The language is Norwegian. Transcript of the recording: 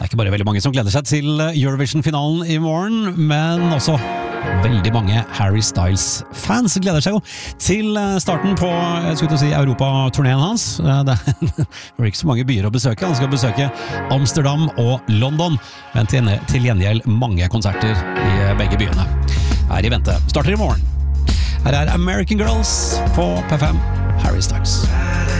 ikke bare veldig mange som gleder seg til Eurovision-finalen I morgen, men også veldig mange Harry Styles-fans gleder seg jo til starten på, jeg skulle si, Europa-turneen hans. Det er ikke så mange byer å besøke. Han skal besøke Amsterdam og London, men til gjengjeld mange konserter I begge byene I vente. Starter I morgen. Her American Girls på P5, Harry Styles.